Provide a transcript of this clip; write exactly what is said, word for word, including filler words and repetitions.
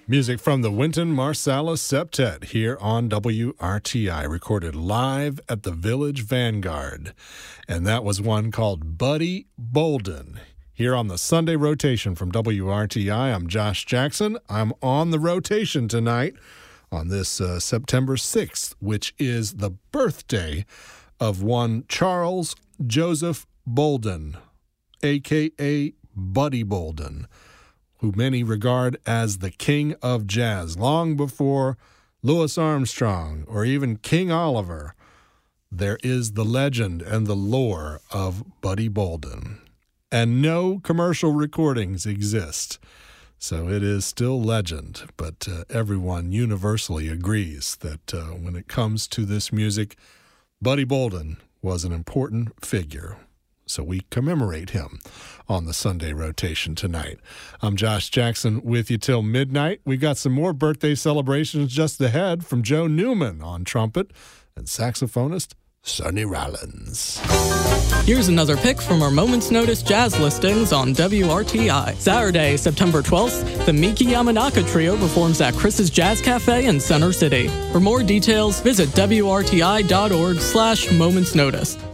Music from the Wynton Marsalis Septet here on W R T I, recorded live at the Village Vanguard. And that was one called Buddy Bolden. Here on the Sunday rotation from W R T I, I'm Josh Jackson. I'm on the rotation tonight on this uh, September sixth, which is the birthday of one Charles Joseph Bolden, a k a. Buddy Bolden, who many regard as the king of jazz, long before Louis Armstrong or even King Oliver. There is the legend and the lore of Buddy Bolden. And no commercial recordings exist, so it is still legend. But uh, everyone universally agrees that uh, when it comes to this music, Buddy Bolden was an important figure. So we commemorate him on the Sunday rotation tonight. I'm Josh Jackson with you till midnight. We got some more birthday celebrations just ahead from Joe Newman on trumpet and saxophonist Sonny Rollins. Here's another pick from our Moment's Notice jazz listings on W R T I. Saturday, September twelfth, the Miki Yamanaka Trio performs at Chris's Jazz Cafe in Center City. For more details, visit W R T I dot org slash Moment's Notice.